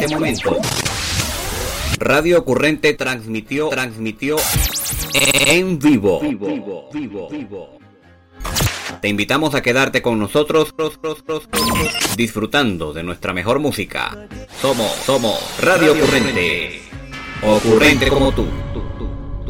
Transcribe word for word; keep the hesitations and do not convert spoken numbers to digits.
este momento. Radio Ocurrente transmitió, transmitió en vivo. Vivo, vivo, vivo, vivo. Te invitamos a quedarte con nosotros, disfrutando de nuestra mejor música. Somos, somos Radio Ocurrente. Ocurrente como tú.